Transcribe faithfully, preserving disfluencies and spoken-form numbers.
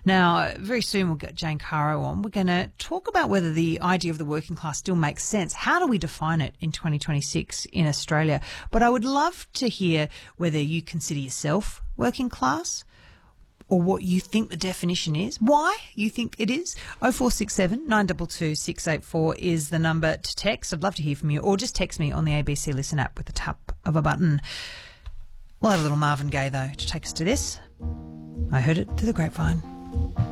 Now, very soon we'll get Jane Caro on. We're going to talk about whether the idea of the working class still makes sense. How do we define it in twenty twenty-six in Australia? But I would love to hear whether you consider yourself working class, or what you think the definition is, why you think it is. oh four six seven, nine two two, six eight four is the number to text. I'd love to hear from you, or just text me on the A B C Listen app with the tap of a button. We'll have a little Marvin Gaye, though, to take us to this. I heard it through the grapevine.